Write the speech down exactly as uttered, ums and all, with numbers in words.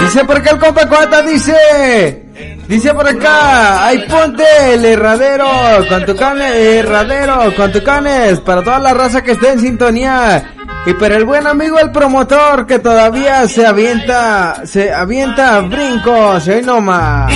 Dice por acá el compa Cuata, dice... Dice por acá, ay ponte el herradero con tucanes, herradero con tucanes para toda la raza que esté en sintonía. Y para el buen amigo el promotor que todavía se avienta, se avienta brincos, hoy nomás.